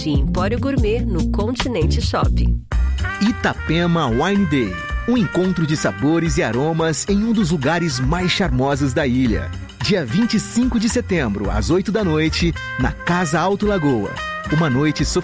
de Empório Gourmet no Continente Shopping. Itapema Wine Day, um encontro de sabores e aromas em um dos lugares mais charmosos da ilha. Dia 25 de setembro, às 8 da noite, na Casa Alto Lagoa. Uma noite